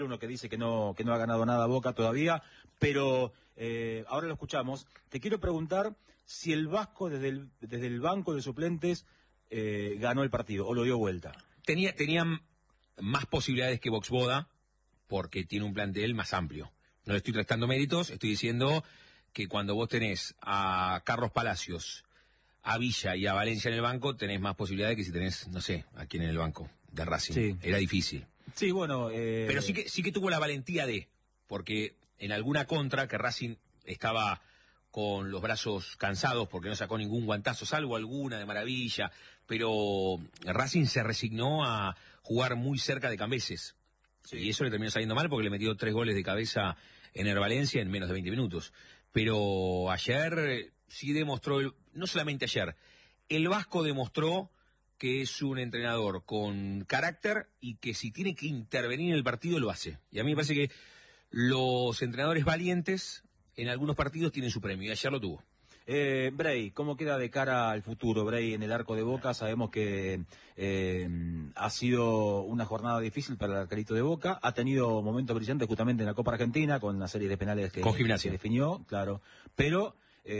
uno que dice que no ha ganado nada Boca todavía, pero ahora lo escuchamos. Te quiero preguntar si el Vasco desde el banco de suplentes ganó el partido o lo dio vuelta. Tenían más posibilidades que Voxboda porque tiene un plantel más amplio. No le estoy restando méritos, estoy diciendo que cuando vos tenés a Carlos Palacios, a Villa y a Valencia en el banco, tenés más posibilidades que si tenés, no sé, a quién en el banco de Racing. Sí. Era difícil. Sí, bueno... Pero sí que tuvo la valentía porque en alguna contra que Racing estaba con los brazos cansados porque no sacó ningún guantazo, salvo alguna de maravilla, pero Racing se resignó a jugar muy cerca de Cambeses. Sí. Y eso le terminó saliendo mal porque le metió 3 goles de cabeza en el Valencia en menos de 20 minutos. Pero ayer sí demostró, no solamente ayer, el Vasco demostró que es un entrenador con carácter y que si tiene que intervenir en el partido lo hace. Y a mí me parece que los entrenadores valientes en algunos partidos tienen su premio, y ayer lo tuvo. Bray, ¿cómo queda de cara al futuro, Bray, en el arco de Boca? Sabemos que ha sido una jornada difícil para el arquerito de Boca, ha tenido momentos brillantes justamente en la Copa Argentina, con la serie de penales que se definió, claro, pero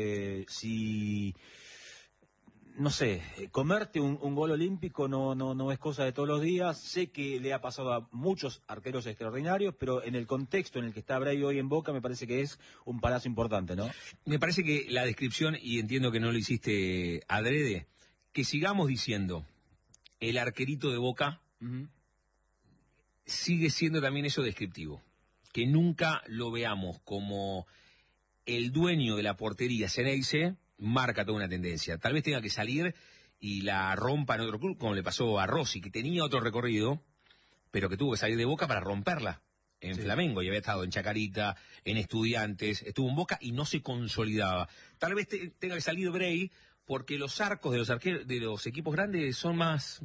si... No sé, comerte un gol olímpico no es cosa de todos los días. Sé que le ha pasado a muchos arqueros extraordinarios, pero en el contexto en el que está Bray hoy en Boca me parece que es un palazo importante, ¿no? Me parece que la descripción, y entiendo que no lo hiciste adrede, que sigamos diciendo el arquerito de Boca sigue siendo también eso descriptivo. Que nunca lo veamos como el dueño de la portería Ceneice, marca toda una tendencia. Tal vez tenga que salir y la rompa en otro club, como le pasó a Rossi, que tenía otro recorrido, pero que tuvo que salir de Boca para romperla en Flamengo, y había estado en Chacarita, en Estudiantes, estuvo en Boca y no se consolidaba. Tal vez tenga que salir Bray, porque los arcos de los equipos grandes son más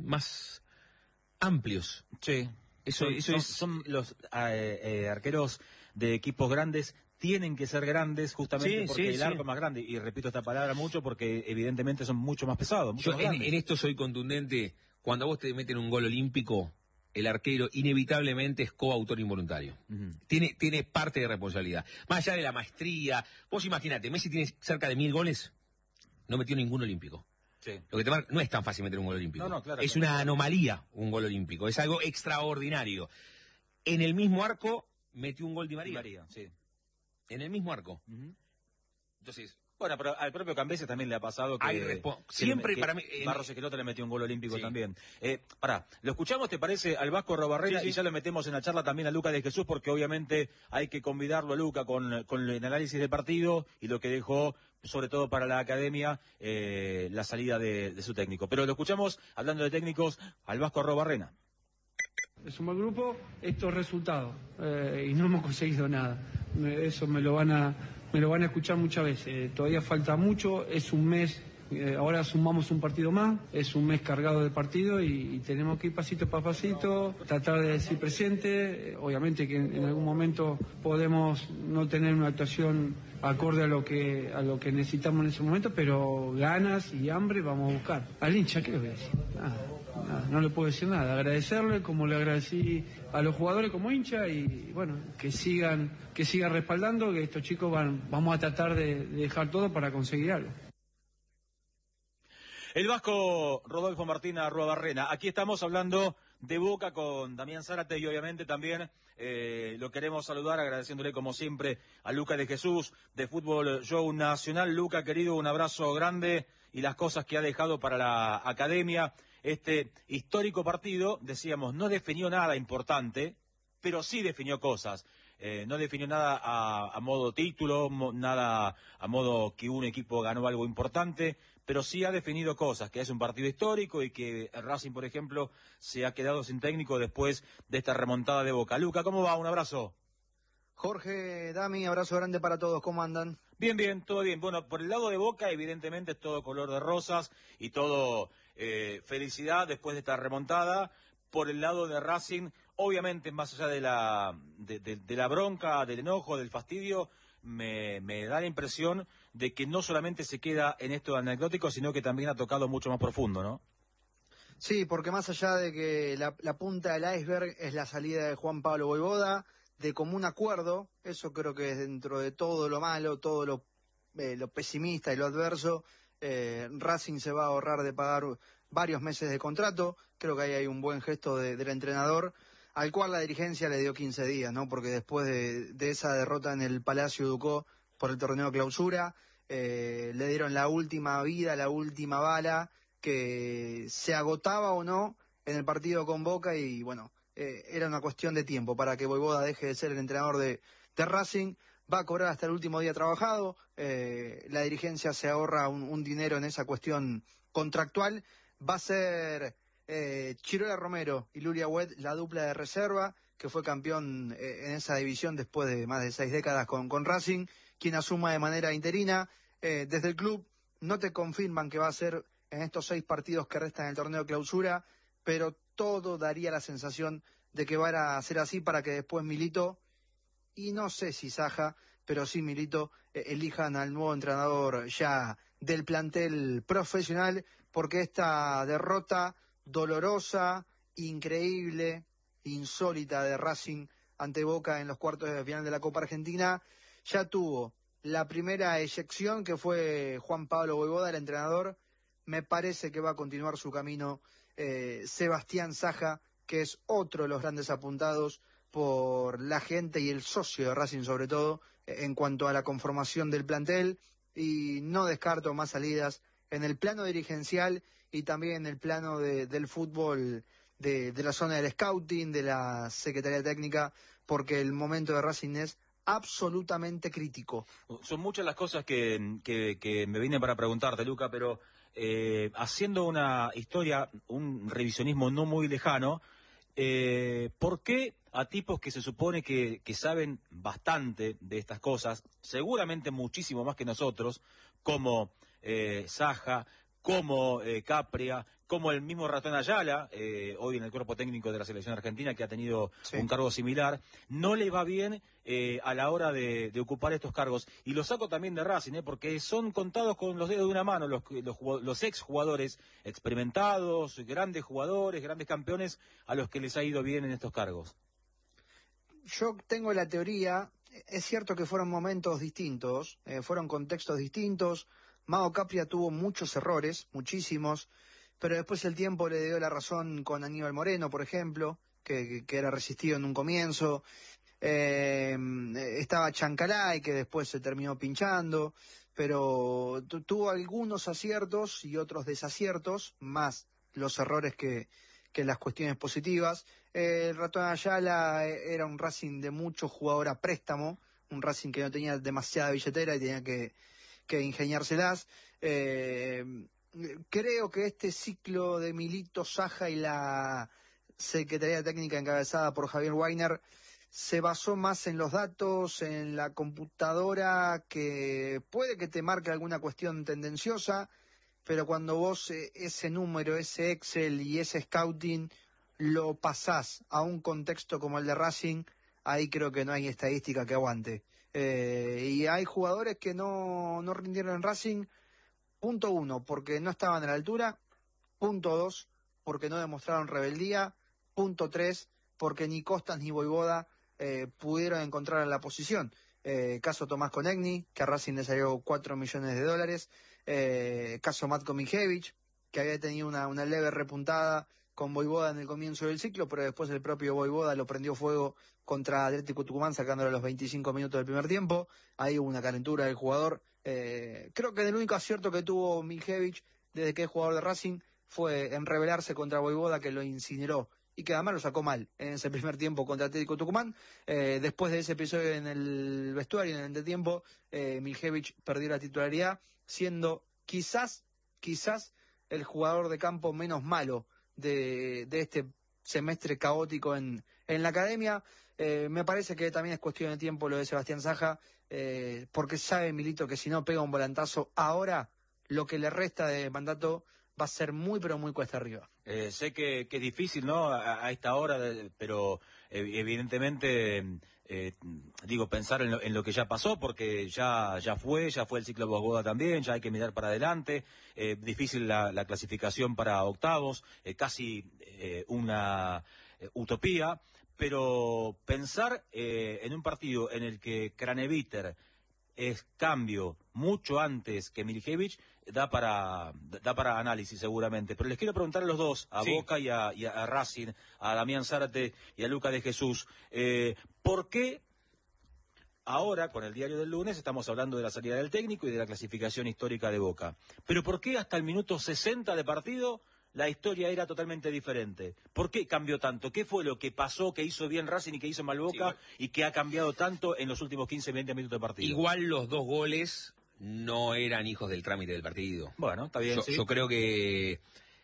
amplios. Sí. Son los arqueros de equipos grandes tienen que ser grandes justamente porque el arco es más grande, y repito esta palabra mucho porque evidentemente son mucho más pesados. Yo en esto soy contundente. Cuando a vos te meten un gol olímpico, el arquero inevitablemente es coautor involuntario. Tiene parte de responsabilidad. Más allá de la maestría, vos imaginate, Messi tiene cerca de 1000 goles, no metió ningún olímpico. Sí. Lo que te marca, no es tan fácil meter un gol olímpico. Claro, es una anomalía un gol olímpico, es algo extraordinario. En el mismo arco metió un gol Di María. Sí. En el mismo arco. Entonces, bueno, pero al propio Cambeses también le ha pasado que siempre para mí Barros Esqueloto le metió un gol olímpico también. Lo escuchamos, ¿te parece? Al Vasco Arrobarrena, y ya lo metemos en la charla también a Lucas de Jesús, porque obviamente hay que convidarlo a Luca con el análisis del partido y lo que dejó, sobre todo para la academia, la salida de su técnico. Pero lo escuchamos, hablando de técnicos, al Vasco Arrobarrena. Es un buen grupo, estos resultados, y no hemos conseguido nada. Eso me lo van a escuchar muchas veces. Todavía falta mucho, es un mes, ahora sumamos un partido más, es un mes cargado de partido y tenemos que ir pasito para pasito, tratar de decir presente. Obviamente que en algún momento podemos no tener una actuación acorde a lo que necesitamos en ese momento, pero ganas y hambre vamos a buscar. Al hincha, ¿qué le voy a decir? No le puedo decir nada, agradecerle como le agradecí a los jugadores como hincha, y bueno, que sigan respaldando, que estos chicos vamos a tratar de dejar todo para conseguir algo. El Vasco Rodolfo Martín Arrobarrena. Aquí estamos hablando de Boca con Damián Zárate, y obviamente también lo queremos saludar agradeciéndole como siempre a Lucas de Jesús de Fútbol Show Nacional. Luca, querido, un abrazo grande, y las cosas que ha dejado para la academia. Este histórico partido, decíamos, no definió nada importante, pero sí definió cosas. No definió nada a modo título, nada a modo que un equipo ganó algo importante, pero sí ha definido cosas, que es un partido histórico y que Racing, por ejemplo, se ha quedado sin técnico después de esta remontada de Boca. Luca, ¿cómo va? Un abrazo. Jorge, Dami, abrazo grande para todos, ¿cómo andan? Bien, todo bien. Bueno, por el lado de Boca, evidentemente es todo color de rosas y todo felicidad después de esta remontada. Por el lado de Racing, obviamente, más allá de la bronca, del enojo, del fastidio, me da la impresión de que no solamente se queda en esto anecdótico, sino que también ha tocado mucho más profundo, ¿no? Sí, porque más allá de que la punta del iceberg es la salida de Juan Pablo Vojvoda, de común acuerdo, eso creo que es dentro de todo lo malo, todo lo pesimista y lo adverso, Racing se va a ahorrar de pagar varios meses de contrato. Creo que ahí hay un buen gesto del entrenador, al cual la dirigencia le dio 15 días, ¿no? Porque después de esa derrota en el Palacio Ducó por el torneo Clausura, le dieron la última vida, la última bala, que se agotaba o no en el partido con Boca, y bueno, era una cuestión de tiempo para que Vojvoda deje de ser el entrenador de Racing. Va a cobrar hasta el último día trabajado, la dirigencia se ahorra un dinero en esa cuestión contractual. Va a ser Chirola Romero y Lulia Wet la dupla de reserva, que fue campeón en esa división después de más de 6 décadas con Racing, quien asuma de manera interina. Desde el club no te confirman que va a ser en estos 6 partidos que restan en el torneo de Clausura, pero todo daría la sensación de que va a ser así para que después Milito, y no sé si Saja, pero sí Milito, elijan al nuevo entrenador ya del plantel profesional, porque esta derrota dolorosa, increíble, insólita de Racing ante Boca en los cuartos de final de la Copa Argentina ya tuvo la primera eyección, que fue Juan Pablo Vojvoda, el entrenador. Me parece que va a continuar su camino Sebastián Saja, que es otro de los grandes apuntados por la gente y el socio de Racing sobre todo, en cuanto a la conformación del plantel, y no descarto más salidas en el plano dirigencial y también en el plano del fútbol, de la zona del scouting, de la Secretaría Técnica, porque el momento de Racing es absolutamente crítico. Son muchas las cosas que me vine para preguntarte, Luca, pero haciendo una historia, un revisionismo no muy lejano, ¿por qué a tipos que se supone que saben bastante de estas cosas, seguramente muchísimo más que nosotros, como Saja, como Capria, como el mismo Ratón Ayala, hoy en el cuerpo técnico de la selección argentina, que ha tenido un cargo similar, no le va bien a la hora de ocupar estos cargos? Y lo saco también de Racing, porque son contados con los dedos de una mano los exjugadores experimentados, grandes jugadores, grandes campeones, a los que les ha ido bien en estos cargos. Yo tengo la teoría, es cierto que fueron momentos distintos, fueron contextos distintos. Mago Capria tuvo muchos errores, muchísimos, pero después el tiempo le dio la razón con Aníbal Moreno, por ejemplo, que era resistido en un comienzo. Estaba Chancalay, que después se terminó pinchando, pero tuvo algunos aciertos y otros desaciertos, más los errores que las cuestiones positivas. El Ratón Ayala era un Racing de mucho jugador a préstamo, un Racing que no tenía demasiada billetera y tenía que ingeniárselas. Creo que este ciclo de Milito, Saja y la Secretaría Técnica encabezada por Javier Weiner se basó más en los datos, en la computadora, que puede que te marque alguna cuestión tendenciosa, pero cuando vos ese número, ese Excel y ese scouting lo pasás a un contexto como el de Racing, ahí creo que no hay estadística que aguante. Y hay jugadores que no rindieron en Racing, punto 1, porque no estaban a la altura, punto 2, porque no demostraron rebeldía, punto 3, porque ni Costas ni Vojvoda pudieron encontrar en la posición. Caso Tomás Konechny, que a Racing le salió $4 millones. Caso Matko Mijevic, que había tenido una leve repuntada con Vojvoda en el comienzo del ciclo, pero después el propio Vojvoda lo prendió fuego contra Atlético Tucumán, sacándolo a los 25 minutos del primer tiempo. Ahí hubo una calentura del jugador. Creo que el único acierto que tuvo Mijevic desde que es jugador de Racing fue en rebelarse contra Vojvoda, que lo incineró y que además lo sacó mal en ese primer tiempo contra Atlético Tucumán. Después de ese episodio en el vestuario, en el entretiempo, Mijevic perdió la titularidad, siendo quizás el jugador de campo menos malo de este semestre caótico en la academia. Me parece que también es cuestión de tiempo lo de Sebastián Saja, porque sabe Milito que si no pega un volantazo ahora, lo que le resta de mandato va a ser muy, pero muy cuesta arriba. Sé que es difícil, ¿no? A esta hora, pero evidentemente, pensar en lo que ya pasó, porque ya fue el ciclo Bosgoda también, ya hay que mirar para adelante. Difícil la clasificación para octavos, casi una utopía, pero pensar en un partido en el que Craneviter es cambio mucho antes que Milicevic, da para análisis seguramente. Pero les quiero preguntar a los dos, a Boca y a Racing, a Damián Zárate y a Lucas de Jesús, ¿por qué ahora, con el diario del lunes, estamos hablando de la salida del técnico y de la clasificación histórica de Boca? Pero ¿por qué hasta el minuto 60 de partido la historia era totalmente diferente? ¿Por qué cambió tanto? ¿Qué fue lo que pasó, que hizo bien Racing y que hizo mal Boca y que ha cambiado tanto en los últimos 15, 20 minutos de partido? Igual los 2 goles no eran hijos del trámite del partido. Bueno, está bien, yo creo que,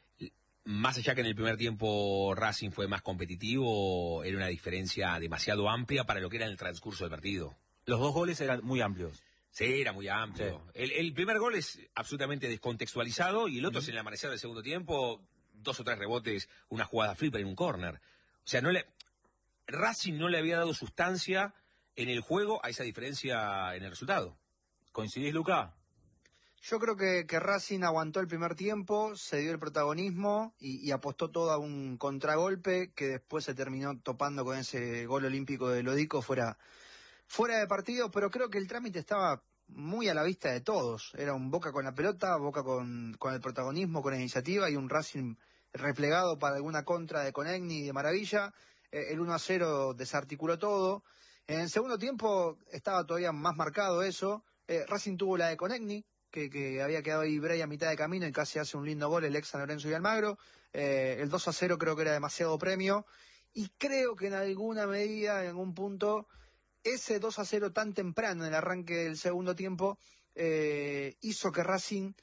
más allá que en el primer tiempo Racing fue más competitivo, era una diferencia demasiado amplia para lo que era en el transcurso del partido. Los 2 goles eran muy amplios. Sí, era muy amplio. Sí. El primer gol es absolutamente descontextualizado y el otro es en el amanecer del segundo tiempo, 2 o 3 rebotes, una jugada flipper en un córner. O sea, Racing no le había dado sustancia en el juego a esa diferencia en el resultado. ¿Coincidís, Luca? Yo creo que Racing aguantó el primer tiempo, se dio el protagonismo y apostó todo a un contragolpe que después se terminó topando con ese gol olímpico de Lodico fuera de partido, pero creo que el trámite estaba muy a la vista de todos. Era un Boca con la pelota, Boca con el protagonismo, con la iniciativa, y un Racing replegado para alguna contra de Conegni de maravilla. El 1-0 desarticuló todo. En el segundo tiempo estaba todavía más marcado eso. Racing tuvo la de Conegni, que había quedado ahí Bray a mitad de camino y casi hace un lindo gol el ex San Lorenzo y Almagro. El 2-0 creo que era demasiado premio. Y creo que en alguna medida, en algún punto, ese 2-0 tan temprano en el arranque del segundo tiempo hizo que Racing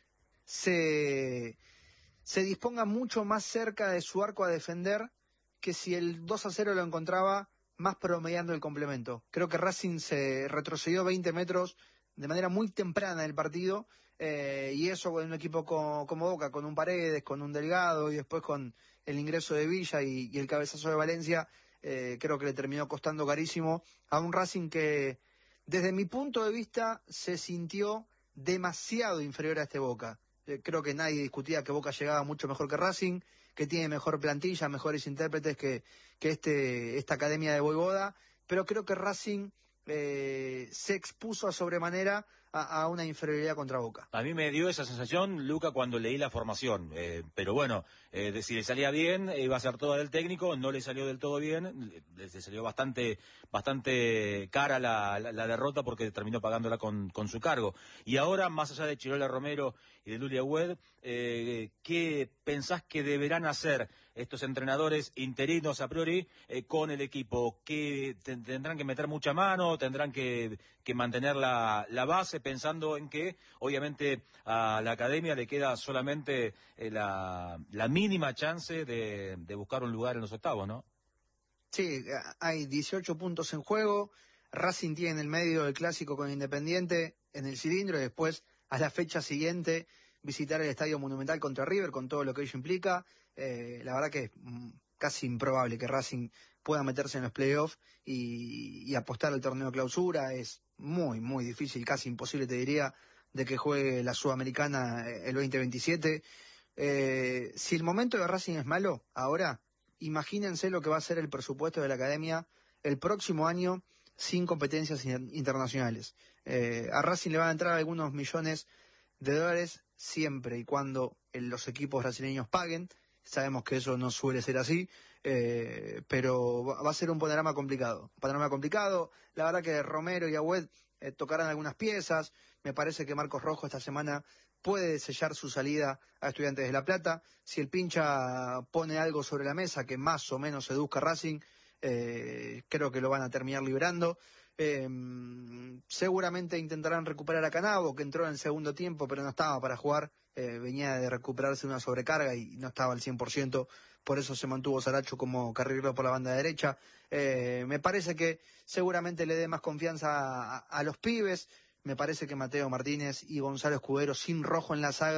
se disponga mucho más cerca de su arco a defender que si el 2-0 lo encontraba más promediando el complemento. Creo que Racing se retrocedió 20 metros de manera muy temprana del partido, y eso con un equipo como Boca, con un Paredes, con un Delgado y después con el ingreso de Villa y el cabezazo de Valencia, creo que le terminó costando carísimo a un Racing que, desde mi punto de vista, se sintió demasiado inferior a este Boca. Creo que nadie discutía que Boca llegaba mucho mejor que Racing, que tiene mejor plantilla, mejores intérpretes que esta academia de Voivoda, pero creo que Racing se expuso a sobremanera a una inferioridad contra Boca. A mí me dio esa sensación, Luca, cuando leí la formación, pero bueno, si le salía bien, iba a ser toda del técnico, no le salió del todo bien, le salió bastante cara la derrota porque terminó pagándola con su cargo. Y ahora, más allá de Chirola Romero y de Lulia Wed, ¿qué pensás que deberán hacer estos entrenadores interinos a priori con el equipo? ¿Que tendrán que meter mucha mano, tendrán que mantener la base, pensando en que obviamente a la academia le queda solamente la mínima chance de buscar un lugar en los octavos, ¿no? Sí, hay 18 puntos en juego. Racing tiene en el medio el clásico con Independiente en el cilindro, y después a la fecha siguiente visitar el Estadio Monumental contra River, con todo lo que ello implica. La verdad que es casi improbable que Racing pueda meterse en los playoffs y apostar al torneo clausura. Es muy, muy difícil, casi imposible, te diría, de que juegue la Sudamericana el 2027. Si el momento de Racing es malo, ahora, imagínense lo que va a ser el presupuesto de la academia el próximo año sin competencias internacionales. A Racing le van a entrar algunos millones de dólares siempre y cuando los equipos brasileños paguen. Sabemos que eso no suele ser así, pero va a ser un panorama complicado. La verdad que Romero y Agüed tocarán algunas piezas. Me parece que Marcos Rojo esta semana puede sellar su salida a Estudiantes de La Plata. Si el pincha pone algo sobre la mesa que más o menos seduzca a Racing, creo que lo van a terminar librando. Seguramente intentarán recuperar a Canavo, que entró en el segundo tiempo pero no estaba para jugar, venía de recuperarse una sobrecarga y no estaba al 100%, por eso se mantuvo Saracho como carrilero por la banda derecha. Me parece que seguramente le dé más confianza a los pibes. Me parece que Mateo Martínez y Gonzalo Escudero, sin Rojo en la saga,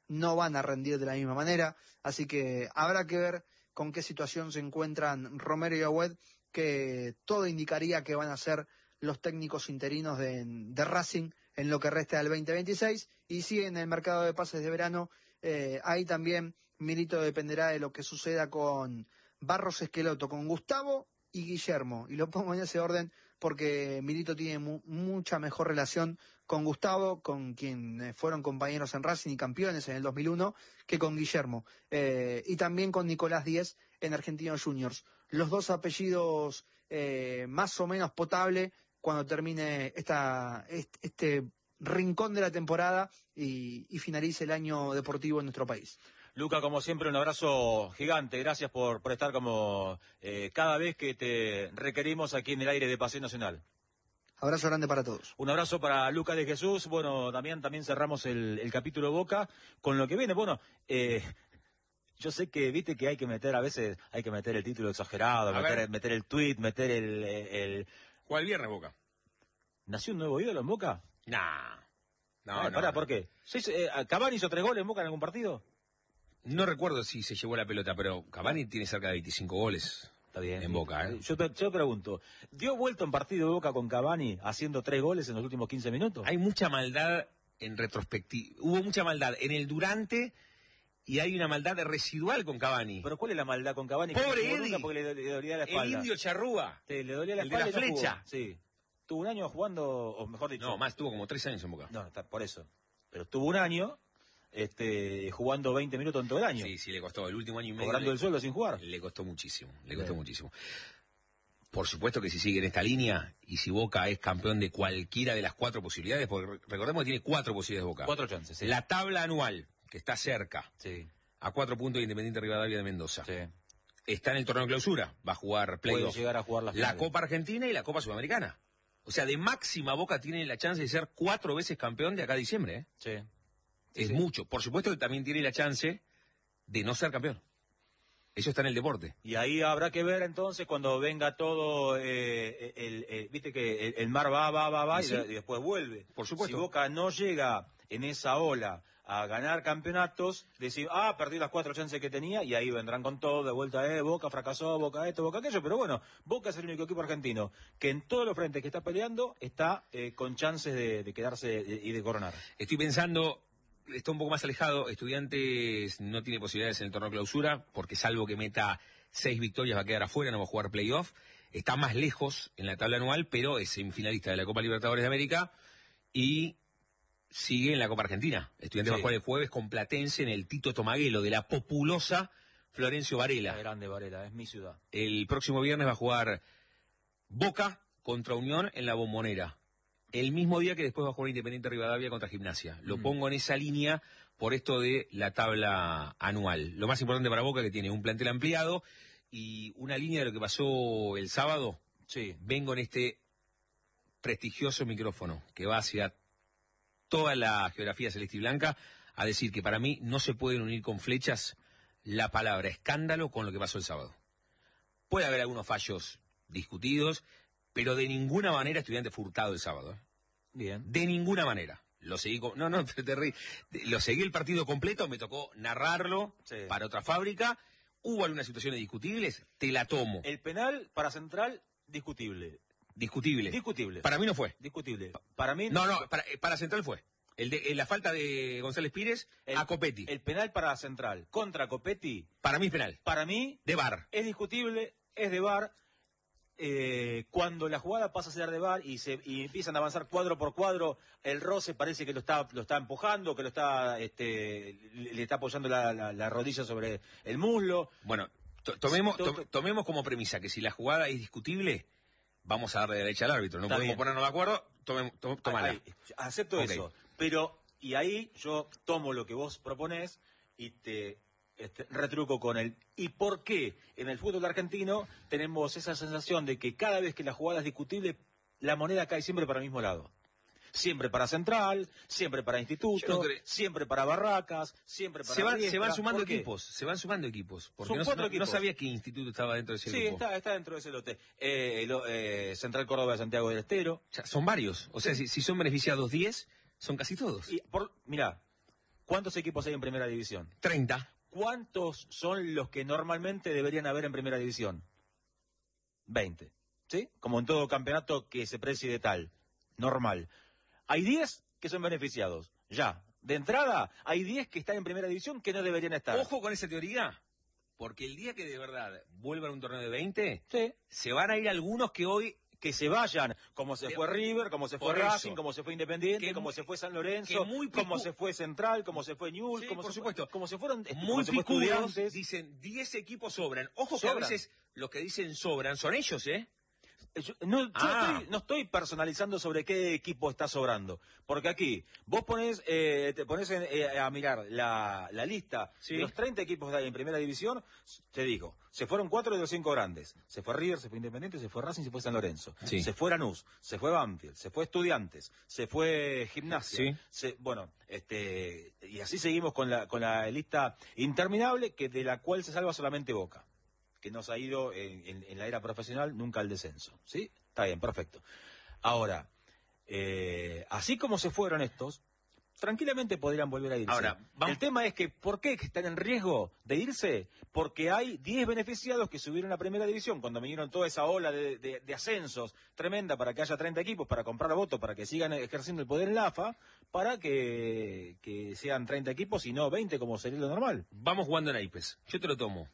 no van a rendir de la misma manera, así que habrá que ver con qué situación se encuentran Romero y Agüed, que todo indicaría que van a ser los técnicos interinos de Racing en lo que resta del 2026, y sí, en el mercado de pases de verano, ahí también Milito dependerá de lo que suceda con Barros Esqueloto, con Gustavo y Guillermo, y lo pongo en ese orden porque Milito tiene mucha mejor relación con Gustavo, con quien fueron compañeros en Racing y campeones en el 2001, que con Guillermo, y también con Nicolás Díez en Argentinos Juniors. Los dos apellidos más o menos potable cuando termine este rincón de la temporada y finalice el año deportivo en nuestro país. Luca, como siempre, un abrazo gigante. Gracias por estar como cada vez que te requerimos aquí en el aire de Pasión Nacional. Abrazo grande para todos. Un abrazo para Luca de Jesús. Bueno, Damián, también cerramos el capítulo Boca con lo que viene. Bueno, yo sé que, viste, que hay que meter, a veces hay que meter el título exagerado, meter el tweet, meter el... ¿Cuál viernes, Boca? ¿Nació un nuevo ídolo en Boca? Nah. No. Pará, ¿por qué? ¿Cavani hizo 3 goles en Boca en algún partido? No recuerdo si se llevó la pelota, pero Cavani tiene cerca de 25 goles. Está bien. En Boca, ¿eh? Yo pregunto, ¿dio vuelta un partido de Boca con Cavani haciendo 3 goles en los últimos 15 minutos? Hay mucha maldad en retrospectiva. Hubo mucha maldad en el durante y hay una maldad residual con Cavani. ¿Pero cuál es la maldad con Cavani? ¡Pobre Eddie! Porque le dolía la espalda. El indio Charrúa. Sí, le dolía la el espalda. de la flecha. Sí. Tuvo un año jugando, o mejor dicho... No, más, tuvo como 3 años en Boca. No, por eso. Pero tuvo un año... jugando 20 minutos en todo el año. Sí, le costó el último año y medio. Cobrando el sueldo sin jugar. Le costó muchísimo. Por supuesto que si sigue en esta línea y si Boca es campeón de cualquiera de las 4 posibilidades, porque recordemos que tiene 4 posibilidades Boca. 4 chances, sí. La tabla anual, que está cerca, sí, a 4 puntos de Independiente Rivadavia de Mendoza. Sí. Está en el torneo de clausura, va a jugar playoff. Puede llegar a jugar la Copa Argentina y la Copa Sudamericana. O sea, de máxima Boca tiene la chance de ser 4 veces campeón de acá a diciembre, ¿eh? Sí. Es mucho. Por supuesto que también tiene la chance de no ser campeón. Eso está en el deporte. Y ahí habrá que ver entonces cuando venga todo, viste que el mar va ¿Sí? y después vuelve. Por supuesto. Si Boca no llega en esa ola a ganar campeonatos, decir, perdí las 4 chances que tenía, y ahí vendrán con todo, de vuelta, Boca fracasó, Boca esto, Boca aquello, pero bueno, Boca es el único equipo argentino que en todos los frentes que está peleando está con chances de quedarse y de coronar. Estoy pensando... Está un poco más alejado. Estudiantes no tiene posibilidades en el torneo de clausura, porque salvo que meta 6 victorias va a quedar afuera, no va a jugar playoff. Está más lejos en la tabla anual, pero es semifinalista de la Copa Libertadores de América y sigue en la Copa Argentina. Estudiantes va a jugar el jueves con Platense en el Tito Tomaguelo de la populosa Florencio Varela. Grande Varela, es mi ciudad. El próximo viernes va a jugar Boca contra Unión en la Bombonera. El mismo día que después va a jugar Independiente Rivadavia contra Gimnasia. Lo pongo en esa línea por esto de la tabla anual. Lo más importante para Boca, que tiene un plantel ampliado y una línea de lo que pasó el sábado. Sí. Vengo en este prestigioso micrófono que va hacia toda la geografía celeste y blanca a decir que para mí no se pueden unir con flechas la palabra escándalo con lo que pasó el sábado. Puede haber algunos fallos discutidos, pero de ninguna manera Estudiante fue hurtado el sábado. Bien. De ninguna manera. Lo seguí Lo seguí el partido completo, me tocó narrarlo para otra fábrica. Hubo algunas situaciones discutibles, te la tomo. El penal para Central, discutible. Discutible. Para mí no fue. Discutible. Para mí no. Para Central fue. La falta de González Pires a Copetti. El penal para Central contra Copetti. Para mí es penal. Para mí. De VAR. Es discutible, es de VAR. Cuando la jugada pasa a ser de VAR y empiezan a avanzar cuadro por cuadro, el roce parece que lo está empujando, que le está apoyando la rodilla sobre el muslo. Bueno, tomemos como premisa que si la jugada es discutible, vamos a darle derecha al árbitro. No Está podemos bien. ponernos de acuerdo, tómala. Acepto eso, pero y ahí yo tomo lo que vos proponés y te retruco con él. ¿Y por qué en el fútbol argentino tenemos esa sensación de que cada vez que la jugada es discutible, la moneda cae siempre para el mismo lado? Siempre para Central, siempre para Instituto, siempre para Barracas, siempre para se van sumando equipos. Porque Son 4 equipos. No sabía que Instituto estaba dentro de ese grupo. Sí, está dentro de ese lote. Central Córdoba de Santiago del Estero. O sea, son varios. O sea, si son beneficiados 10, son casi todos. Mirá, ¿Cuántos equipos hay en primera división? 30. ¿Cuántos son los que normalmente deberían haber en primera división? 20, ¿sí? Como en todo campeonato que se preside tal, normal. Hay 10 que son beneficiados, ya. De entrada, hay 10 que están en primera división que no deberían estar. Ojo con esa teoría, porque el día que de verdad vuelvan a un torneo de 20, Sí. se van a ir algunos que hoy... Que se vayan, como se fue River, como se fue Por Racing, eso. como se fue Independiente, Que como muy- se fue San Lorenzo, que muy como picu- se fue Central, como se fue Newell's, Sí, como por se supuesto. como se fueron Muy como se fue picudos, Estudiantes. dicen 10 equipos sobran. Ojo que Sobran. a veces los que dicen sobran son ellos, ¿eh? Yo no estoy personalizando sobre qué equipo está sobrando, porque aquí vos te pones a mirar la lista Sí. de los 30 equipos que hay en primera división, te digo, se fueron 4 de los 5 grandes, se fue River, se fue Independiente, se fue Racing, se fue San Lorenzo, Sí. se fue Lanús, se fue Banfield, se fue Estudiantes, se fue Gimnasia, Sí. y así seguimos con la lista interminable de la cual se salva solamente Boca, que nos ha ido en la era profesional nunca al descenso, ¿sí? Está bien, perfecto. Ahora, así como se fueron estos, tranquilamente podrían volver a irse. Ahora, vamos- el tema es que, ¿por qué están en riesgo de irse? Porque hay 10 beneficiados que subieron a primera división cuando vinieron toda esa ola de ascensos tremenda para que haya 30 equipos, para comprar votos, para que sigan ejerciendo el poder en la AFA, para que sean 30 equipos y no 20 como sería lo normal. Vamos jugando en naipes. Yo te lo tomo.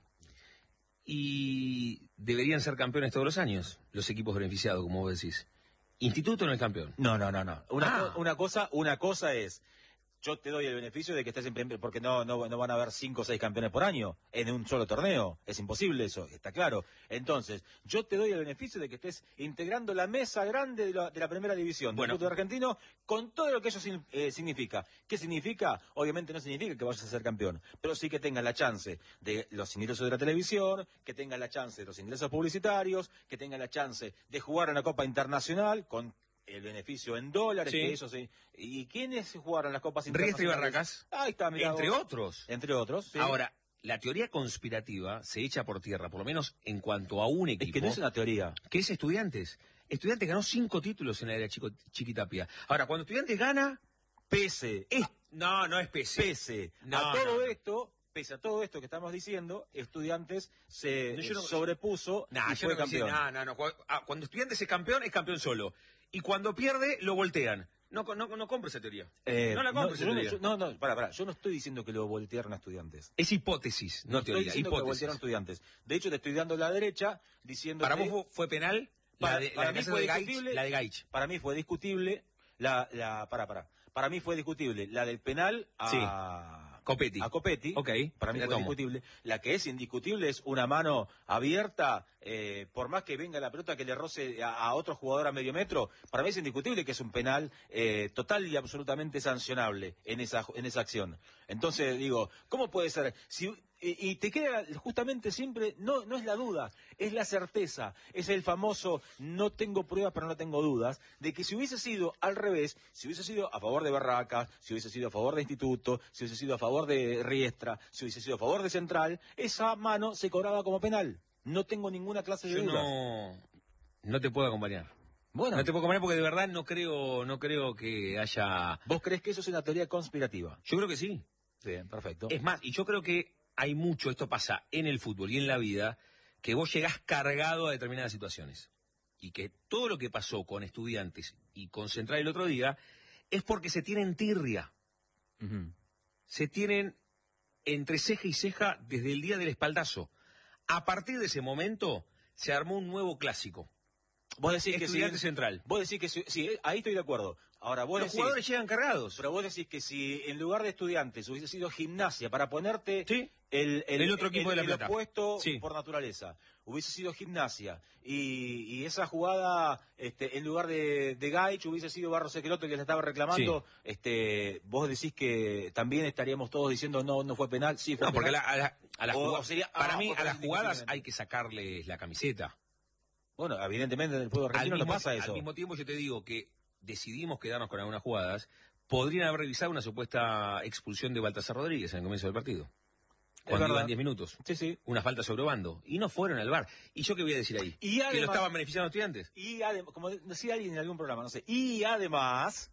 Y deberían ser campeones todos los años, los equipos beneficiados, como vos decís. Instituto no es campeón. No. Ah. Una cosa es, yo te doy el beneficio de que estés en primer, porque no van a haber 5 o 6 campeones por año en un solo torneo. Es imposible eso, está claro. Entonces, yo te doy el beneficio de que estés integrando la mesa grande de la primera división del Bueno. fútbol argentino con todo lo que eso significa. ¿Qué significa? Obviamente no significa que vayas a ser campeón, pero sí que tengas la chance de los ingresos de la televisión, que tengas la chance de los ingresos publicitarios, que tengas la chance de jugar una Copa Internacional con el beneficio en dólares, Sí. que eso sí. ¿Y quiénes jugaron las copas Riestra y internacionales? Barracas. Ahí está, mirá Entre vos. otros. Entre otros, sí. Ahora, la teoría conspirativa se echa por tierra, por lo menos en cuanto a un equipo, es que no es una teoría. que es Estudiantes. Estudiantes ganó 5 títulos en la era Chiquitapia. Ahora, cuando Estudiantes gana, Pese no es pese. pese No, a todo no. esto, pese a todo esto que estamos diciendo, Estudiantes se No, yo no- sobrepuso Nah, y yo fue no decía, campeón. no. Cuando Estudiantes es campeón solo. Y cuando pierde, lo voltean. No compro esa teoría. No la compro esa teoría. Pará, yo no estoy diciendo que lo voltearon a Estudiantes. Es hipótesis, no estoy teoría, diciendo que lo hipótesis. voltearon a Estudiantes. De hecho, te estoy dando la derecha diciendo ¿Para que... vos fue penal? Para la mí de fue Gaich, discutible. la de Gaich. Para mí fue discutible Para mí fue discutible la del penal a Copetti. Ok, para mí la fue tomo. discutible. La que es indiscutible es una mano abierta, por más que venga la pelota que le roce a otro jugador a medio metro, para mí es indiscutible que es un penal total y absolutamente sancionable en esa acción. Entonces digo, ¿cómo puede ser? Y te queda justamente siempre, no es la duda, es la certeza, es el famoso no tengo pruebas pero no tengo dudas, de que si hubiese sido al revés, si hubiese sido a favor de Barracas, si hubiese sido a favor de Instituto, si hubiese sido a favor de Riestra, si hubiese sido a favor de Central, esa mano se cobraba como penal. No tengo ninguna clase de Yo duda. no te puedo acompañar. Bueno, No te puedo acompañar porque de verdad no creo que haya... ¿vos crees que eso es una teoría conspirativa? Yo creo que sí. Sí, perfecto. Es más, y yo creo que hay mucho, esto pasa en el fútbol y en la vida, que vos llegás cargado a determinadas situaciones. Y que todo lo que pasó con Estudiantes y con Central el otro día es porque se tienen tirria. Ujú. Se tienen entre ceja y ceja desde el día del espaldazo. A partir de ese momento se armó un nuevo clásico. Vos decís que Estudiantes Central. Vos decís que sí, ahí estoy de acuerdo. Ahora vos Los decís, jugadores llegan cargados. pero vos decís que si en lugar de Estudiantes hubiese sido Gimnasia para ponerte Sí. el otro equipo de La Plata. el opuesto Sí. por naturaleza, hubiese sido Gimnasia y esa jugada en lugar de Gaich hubiese sido Barros Esqueloto que le estaba reclamando, vos decís que también estaríamos todos diciendo no fue penal, sí fue No, porque penal. para mí porque a las jugadas indiscutiblemente. hay que sacarles la camiseta. Bueno, evidentemente en el fútbol argentino no pasa eso. Al mismo tiempo yo te digo que decidimos quedarnos con algunas jugadas, podrían haber revisado una supuesta expulsión de Baltasar Rodríguez en el comienzo del partido. Cuando verdad. iban 10 minutos. Sí. Una falta sobre bando. Y no fueron al VAR. ¿Y yo qué voy a decir ahí? Y ¿Que lo además- estaban beneficiando a Estudiantes? Y como decía alguien en algún programa, no sé, y además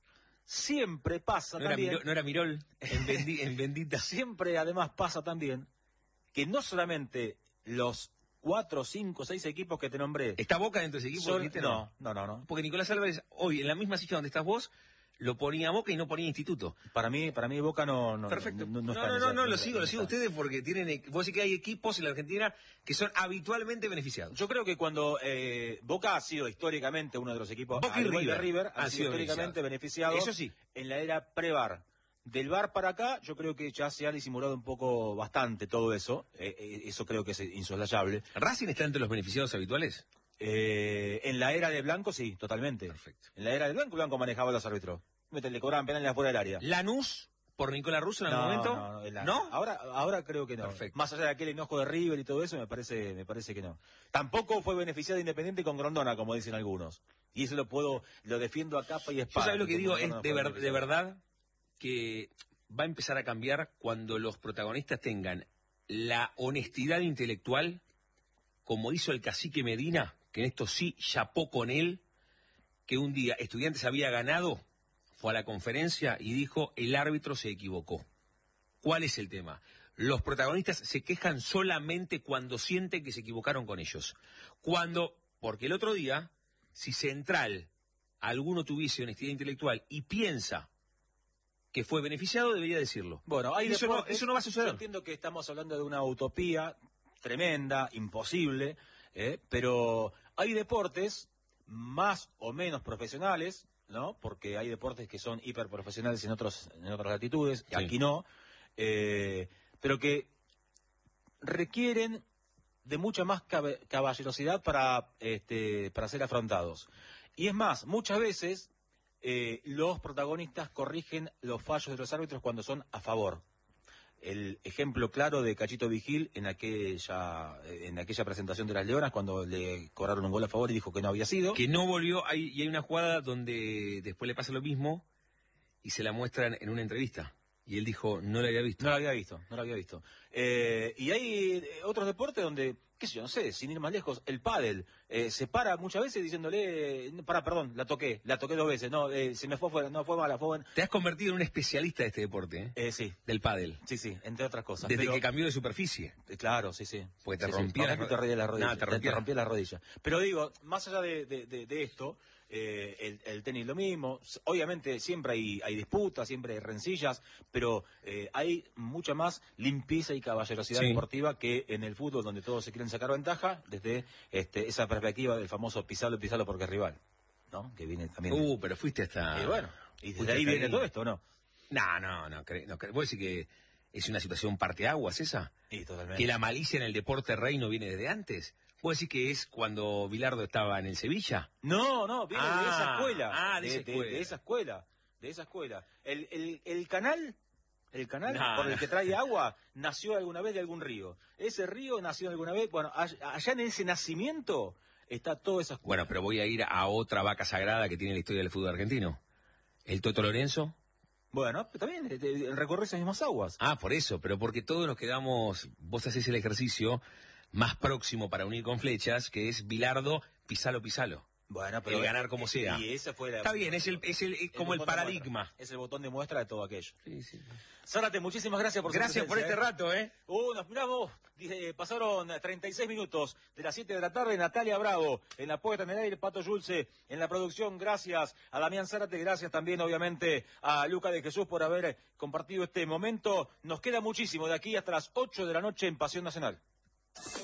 siempre pasa ¿No también... ¿No era Mirol en Bendita? Siempre además pasa también que no solamente los 4, 5, 6 equipos que te nombré... ¿Está Boca dentro de ese equipo? No. Porque Nicolás Álvarez, hoy, en la misma silla donde estás vos, lo ponía Boca y no ponía Instituto. Para mí Boca no Perfecto. No Lo sigo ustedes porque tienen... Vos decís que hay equipos en la Argentina que son habitualmente beneficiados. Yo creo que cuando Boca ha sido históricamente uno de los equipos... Boca y River han sido históricamente beneficiados. Eso sí. En la era pre-VAR. Del VAR para acá, yo creo que ya se ha disimulado un poco bastante todo eso. Eso creo que es insoslayable. ¿Racing está entre los beneficiados habituales? En la era de Blanco, sí, totalmente. Perfecto. En la era de Blanco manejaba a los árbitros. Le cobraban penales afuera del área. ¿Lanús por Nicolás Russo en algún momento? No. Ahora creo que no. Perfecto. Más allá de aquel enojo de River y todo eso, me parece que no. Tampoco fue beneficiado Independiente con Grondona, como dicen algunos. Y eso lo defiendo a capa y espada. Yo sabés lo que digo, es de verdad que va a empezar a cambiar cuando los protagonistas tengan la honestidad intelectual, como hizo el cacique Medina, que en esto sí chapó con él, que un día Estudiantes había ganado, fue a la conferencia y dijo, el árbitro se equivocó. ¿Cuál es el tema? Los protagonistas se quejan solamente cuando sienten que se equivocaron con ellos. Porque el otro día, si Central, alguno tuviese honestidad intelectual y piensa que fue beneficiado, debería decirlo. Bueno, eso no va a suceder. Yo entiendo que estamos hablando de una utopía tremenda, imposible, pero hay deportes más o menos profesionales, ¿no? Porque hay deportes que son hiperprofesionales en otras latitudes, Sí. Aquí no, pero que requieren de mucha más caballerosidad para ser afrontados. Y es más, muchas veces los protagonistas corrigen los fallos de los árbitros cuando son a favor. El ejemplo claro de Cachito Vigil en aquella presentación de las Leonas, cuando le cobraron un gol a favor y dijo que no había sido. Que no volvió, y hay una jugada donde después le pasa lo mismo y se la muestran en una entrevista. Y él dijo, no la había visto. No la había visto. Y hay otros deportes donde, qué sé yo, no sé, sin ir más lejos, el pádel se para muchas veces diciéndole, perdón, la toqué 2 veces, no, se me fue afuera, no fue mala, fue buena. Te has convertido en un especialista de este deporte, Sí. Del pádel. Sí, entre otras cosas. Desde que cambió de superficie. Claro, sí. Porque te Sí, rompía te rompía la rodilla. No, te rompía la rodilla. Pero digo, más allá de esto, el tenis lo mismo. Obviamente siempre hay disputas, siempre hay rencillas, pero hay mucha más limpieza y caballerosidad deportiva que en el fútbol, donde todos se quieren sacar ventaja desde esa perspectiva del famoso pisalo porque es rival, ¿no? Que viene también. Pero fuiste hasta... Y desde ahí viene todo esto, ¿no? No. ¿Vos decís que es una situación parteaguas esa? Sí, totalmente. ¿Que la malicia en el deporte reino viene desde antes? ¿Vos decís que es cuando Bilardo estaba en el Sevilla? No, viene de esa escuela. De esa escuela. El canal por el que trae agua nació alguna vez de algún río. Ese río nació alguna vez, allá en ese nacimiento está toda esa escuela. Bueno, pero voy a ir a otra vaca sagrada que tiene la historia del fútbol argentino. ¿El Toto Lorenzo? Bueno, también recorre esas mismas aguas. Por eso, pero porque todos nos quedamos, vos hacés el ejercicio más próximo para unir con flechas, que es Bilardo, pisalo. Bueno, pero el ganar como sea. Y esa fue Está bien, es como el paradigma. Es el botón de muestra de todo aquello. Sí. Zárate, muchísimas gracias por Gracias por este rato, Nos miramos, pasaron 36 minutos de las 7 de la tarde. Natalia Bravo en la puesta en el aire, Pato Yulce en la producción. Gracias a Damián Zárate, gracias también obviamente a Luca de Jesús por haber compartido este momento. Nos queda muchísimo de aquí hasta las 8 de la noche en Pasión Nacional.